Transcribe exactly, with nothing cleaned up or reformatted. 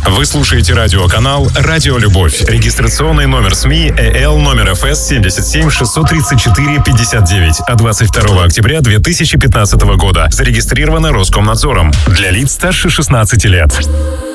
Вы слушаете радиоканал «Радио Любовь». Регистрационный номер СМИ ЭЛ номер эф эс семьдесят семь шестьсот тридцать четыре пятьдесят девять от двадцать второго октября две тысячи пятнадцатого года. Зарегистрировано Роскомнадзором. Для лиц старше шестнадцати лет.